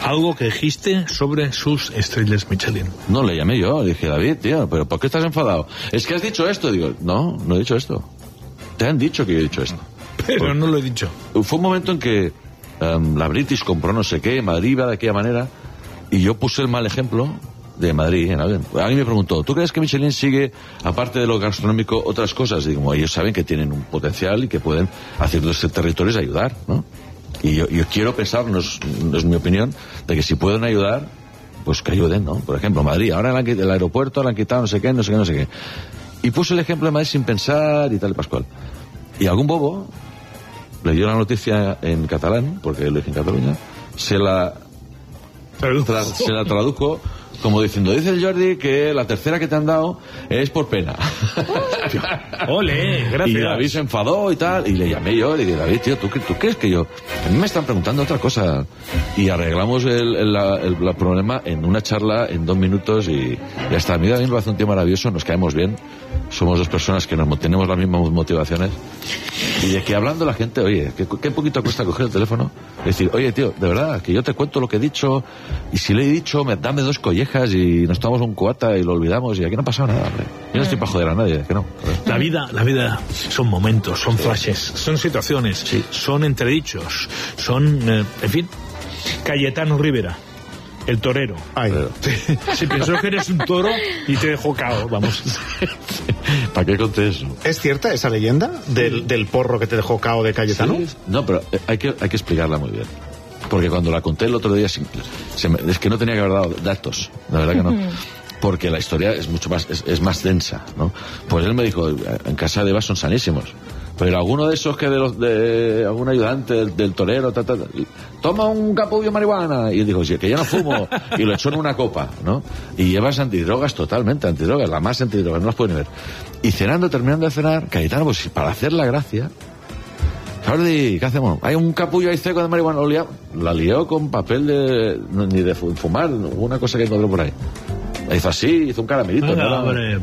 algo que dijiste sobre sus estrellas Michelin. No, le llamé yo, le dije, David, tío, ¿pero por qué estás enfadado? Es que has dicho esto. Digo, no he dicho esto. Te han dicho que yo he dicho esto. Pero no lo he dicho. Fue un momento en que la British compró no sé qué, Madrid iba de aquella manera, y yo puse el mal ejemplo de Madrid. Alguien me preguntó, ¿tú crees que Michelin sigue, aparte de lo gastronómico, otras cosas? Y digo, ellos saben que tienen un potencial y que pueden hacer los territorios ayudar, ¿no? Y yo quiero pensar, no es mi opinión, de que si pueden ayudar, pues que ayuden, ¿no? Por ejemplo, Madrid, ahora el aeropuerto le han quitado no sé qué. Y puse el ejemplo de Madrid sin pensar y tal, Pascual. Y algún bobo leyó la noticia en catalán, porque lo dije en Cataluña, se la tradujo como diciendo, dice el Jordi que la tercera que te han dado es por pena. Ole, gracias. Y David se enfadó y tal, y le llamé yo, y le dije, David, tío, ¿tú crees que yo? A mí me están preguntando otra cosa. Y arreglamos el problema en una charla, en 2 minutos, y ya está. A mí me parece un tío maravilloso, nos caemos bien, somos 2 personas que tenemos las mismas motivaciones, y de que hablando la gente, oye, ¿qué poquito cuesta coger el teléfono? Es decir, oye, tío, de verdad, que yo te cuento lo que he dicho, y si le he dicho, dame 2 collejas y nos tomamos un cubata y lo olvidamos, y aquí no ha pasado nada, hombre. Yo no estoy para joder a nadie, que no. La vida son momentos, son flashes, son situaciones, son entredichos, son, en fin. Cayetano Rivera, el torero. Ay. Si pensó que eres un toro y te dejó cao, vamos. ¿Para qué conté eso? ¿Es cierta esa leyenda del porro que te dejó cao de Cayetano? Sí. No, pero hay que explicarla muy bien. Porque cuando la conté el otro día, es que no tenía que haber dado datos, la verdad que no. Porque la historia es mucho más, es más densa, ¿no? Pues él me dijo, en casa de Eva son sanísimos. Pero alguno de esos que de algún ayudante del torero, toma un capullo de marihuana. Y dijo, sí, que yo no fumo. Y lo echó en una copa, ¿no? Y llevas antidrogas, totalmente antidrogas, la más antidrogas, no las pueden ver. Y terminando de cenar, Cayetano, pues para hacer la gracia, Jordi, ¿qué hacemos? Hay un capullo ahí seco de marihuana. La lió con papel ni de fumar, una cosa que encontró por ahí. La hizo así, hizo un caramelito. Venga, hombre,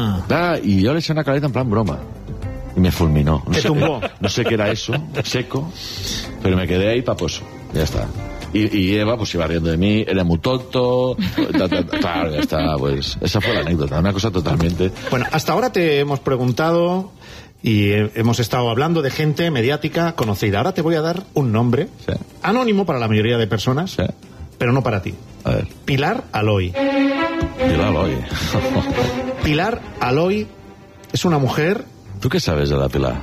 y yo le eché una careta en plan broma. Y me fulminó. No sé qué era eso, seco, pero me quedé ahí paposo. Ya está. Y Eva pues iba riendo de mí, era muy tonto. Claro, ya está, pues esa fue la anécdota, una cosa totalmente. Bueno, hasta ahora te hemos preguntado y hemos estado hablando de gente mediática conocida. Ahora te voy a dar un nombre, anónimo para la mayoría de personas, pero no para ti. A ver. Pilar Aloy. Pilar Aloy. Pilar Aloy es una mujer... ¿Tú qué sabes de la Pilar?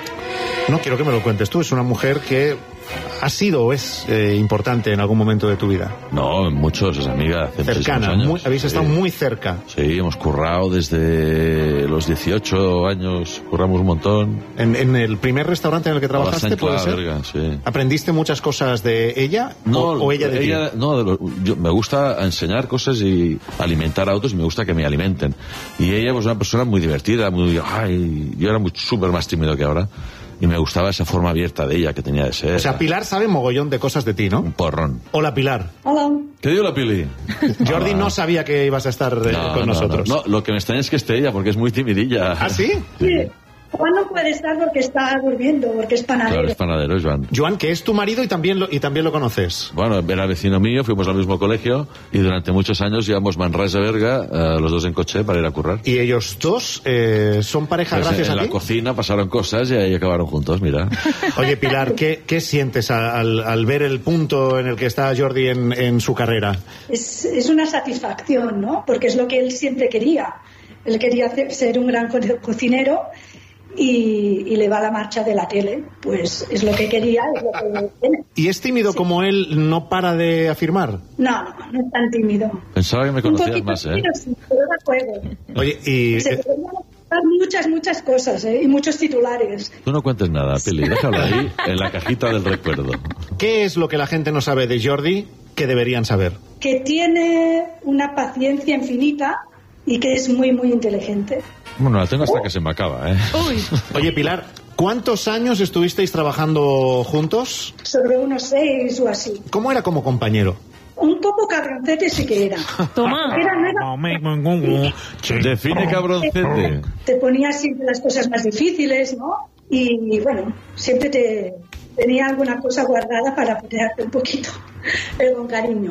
No quiero que me lo cuentes tú. Es una mujer que ha sido o es importante en algún momento de tu vida. No, muchos, es amiga. Cercana, habéis estado muy cerca. Sí, hemos currado desde los 18 años, curramos un montón. ¿En el primer restaurante en el que trabajaste, puede ser? Verga, sí. ¿Aprendiste muchas cosas de ella? No, o ella de ti? No, me gusta enseñar cosas y alimentar a otros, y me gusta que me alimenten. Y ella, pues, una persona muy divertida, yo era súper más tímido que ahora. Y me gustaba esa forma abierta de ella que tenía de ser. O sea, Pilar sabe mogollón de cosas de ti, ¿no? Un porrón. Hola, Pilar. Hola. ¿Qué dio la Pili? Jordi no sabía que ibas a estar con nosotros. No, lo que me extraña es que esté ella, porque es muy timidilla. ¿Ah, sí? Sí. Juan no puede estar porque está durmiendo, porque es panadero. Claro, es panadero, Joan. Joan, que es tu marido y también lo conoces. Bueno, era vecino mío, fuimos al mismo colegio y durante muchos años llevamos Manresa Berga, los dos en coche para ir a currar. ¿Y ellos dos son pareja Pues gracias a ti? En la cocina pasaron cosas y ahí acabaron juntos, mira. Oye, Pilar, ¿qué sientes al ver el punto en el que está Jordi en su carrera? Es una satisfacción, ¿no? Porque es lo que él siempre quería. Él quería ser un gran cocinero. Y le va la marcha de la tele, pues es lo que quería, es lo que tiene. ¿Y es tímido como él, no para de afirmar? No es tan tímido. Pensaba que me conocías más, tímido, sí, pero de acuerdo. Oye, y... Se podrían muchas cosas, y muchos titulares. Tú no cuentes nada, Pili, déjalo ahí, en la cajita del recuerdo. ¿Qué es lo que la gente no sabe de Jordi que deberían saber? Que tiene una paciencia infinita y que es muy, muy inteligente. Bueno, la tengo hasta que se me acaba, ¿eh? Uy. Oye, Pilar, ¿cuántos años estuvisteis trabajando juntos? Sobre unos 6 o así. ¿Cómo era como compañero? Un poco cabroncete sí que era. Toma. Define cabroncete. Te ponía siempre las cosas más difíciles, ¿no? Y bueno, siempre tenía alguna cosa guardada para ponerte un poquito, pero con cariño.